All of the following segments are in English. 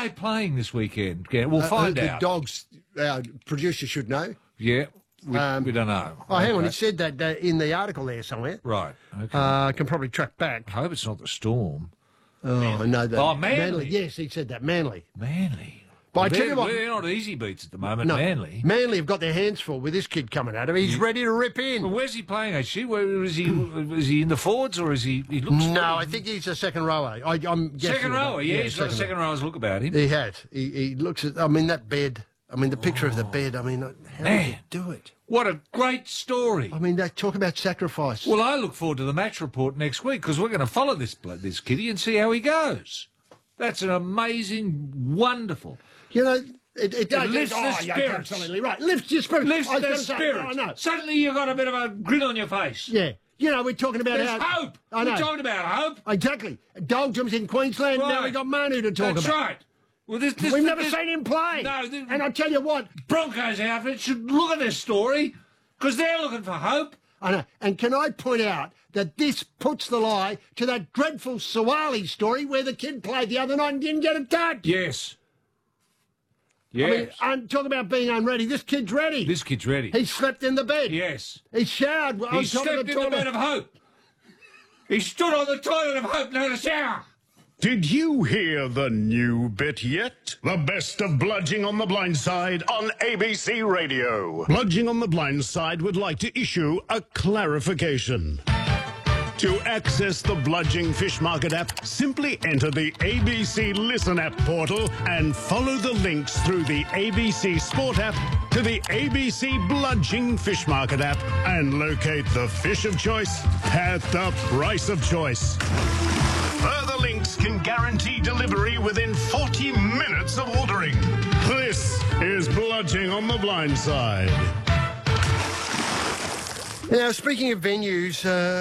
they playing this weekend? Yeah, we'll find out. The Dogs, our producer should know. Yeah, we don't know. Oh, hang on, it said that in the article there somewhere. Right, okay. I can probably track back. I hope it's not the Storm. Oh, I know that. Oh, Manly. Yes, he said that. Manly. But I tell you what, they're not easy beats at the moment, no, Manly. Manly have got their hands full with this kid coming at him. He's ready to rip in. Well, where's he playing, actually? Where is he? Is he in the forwards, or is he? He looks. No, I think he's a second rower. I'm guessing. Second rower, yeah, he's got a second rower's look about him. He has. He looks at. I mean, that bed. I mean, the picture of the bed. I mean, how did he do it? What a great story. I mean, they talk about sacrifice. Well, I look forward to the match report next week because we're going to follow this kitty and see how he goes. That's an amazing, wonderful. You know. It lifts the spirits. Absolutely right. Lifts your spirits. Lifts the spirits. No. Suddenly you've got a bit of a grin on your face. Yeah. You know, we're talking about There's hope. I know. We're talking about hope. Exactly. Doldrums in Queensland. Right. Now we got Manu to talk That's about. right. Well, We've never seen him play. No. And I tell you what. Broncos outfit should look at this story because they're looking for hope. I know. And can I point out that this puts the lie to that dreadful Sawali story where the kid played the other night and didn't get a touch? Yes. Yes. I mean, talk about being unready. This kid's ready. This kid's ready. He slept in the bed. Yes. He showered. He slept in the bed of hope. He stood on the toilet of hope now to shower. Did you hear the new bit yet? The best of Bludging on the Blind Side on ABC Radio. Bludging on the Blind Side would like to issue a clarification. To access the Bludging Fish Market app, simply enter the ABC Listen app portal and follow the links through the ABC Sport app to the ABC Bludging Fish Market app and locate the fish of choice at the price of choice. Further links can guarantee delivery within 40 minutes of ordering. This is Bludging on the Blind Side. Now, speaking of venues,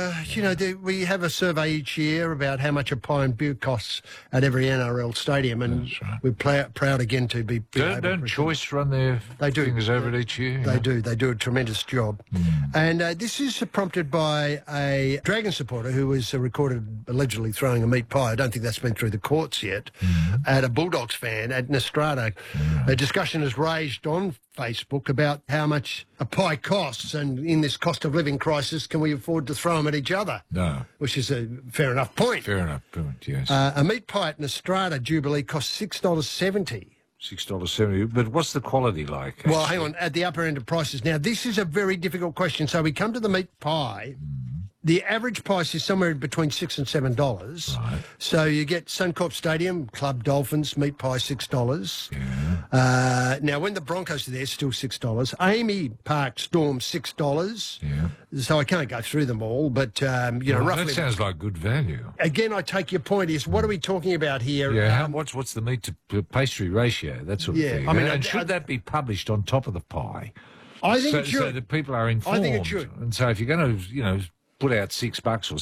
we have a survey each year about how much a pie and beer costs at every NRL stadium, and we're proud again to be. Don't Choice run their things over it each year? They do. They do a tremendous job. And this is prompted by a Dragon supporter who was recorded allegedly throwing a meat pie. I don't think that's been through the courts yet. At a Bulldogs fan at Nostrada. A discussion has raged on Facebook about how much a pie costs, and in this cost of living crisis, can we afford to throw them at each other? No. Which is a fair enough point. Fair enough point, yes. A meat pie at Nostrada Jubilee costs $6.70. $6.70, but what's the quality like? Well, hang on, at the upper end of prices. Now, this is a very difficult question. So we come to the meat pie. The average price is somewhere between $6 and $7. Right. So you get Suncorp Stadium, Club Dolphins, meat pie, $6. Yeah. Now, when the Broncos are there, still $6. Amy Park Storm, $6. Yeah. So I can't go through them all, but, roughly. That sounds like good value. Again, I take your point. Is what are we talking about here? Yeah, what's the meat to pastry ratio, that sort of thing? I mean, and should that be published on top of the pie? I think it should. So that people are informed. I think it should. And so if you're going to, put out $6 or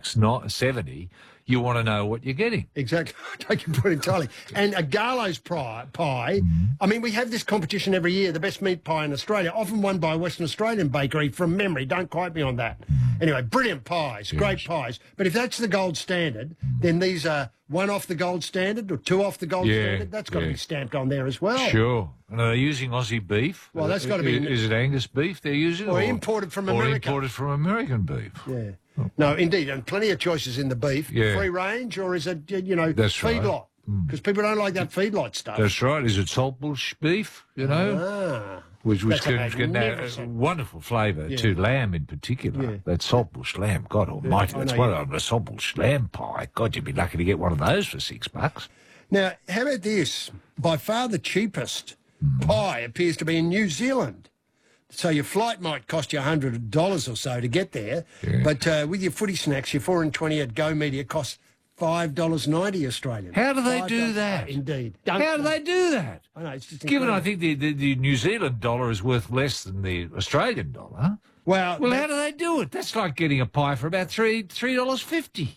$6.70, you want to know what you're getting. Exactly. I take your point entirely. And a Garlo's pie, I mean, we have this competition every year, the best meat pie in Australia, often won by a Western Australian bakery from memory. Don't quote me on that. Anyway, brilliant pies, great pies. But if that's the gold standard, then these are one off the gold standard or two off the gold standard. That's got to be stamped on there as well. Sure. And are they using Aussie beef? Well, that's got to be... Is it Angus beef they're using? Or imported from America. Or imported from American beef. Yeah. No, indeed, and plenty of choices in the beef. Yeah. Free range, or is it, That's feedlot? Because people don't like that feedlot stuff. That's right. Is it saltbush beef, which can add a wonderful flavour to lamb in particular. Yeah. That saltbush lamb, God almighty, that's one of a saltbush lamb pie. God, you'd be lucky to get one of those for $6. Now, how about this? By far the cheapest pie appears to be in New Zealand. So your flight might cost you $100 or so to get there, but with your footy snacks, your 4 and 20 at Go Media costs $5.90 Australian. How do they do that? Indeed. How do they do that? I know, it's just given incredible. I think the New Zealand dollar is worth less than the Australian dollar. Well, how do they do it? That's like getting a pie for about $3.50.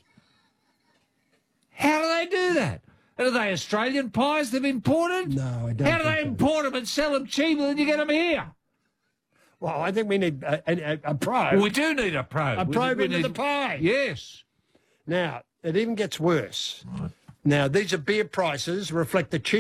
How do they do that? Are they Australian pies they've imported? No, I don't. How do they import them and sell them cheaper than you get them here? Well, I think we need a probe. Well, we do need a probe. A probe into the pie. Yes. Now, it even gets worse. Right. Now, these are beer prices reflect the cheap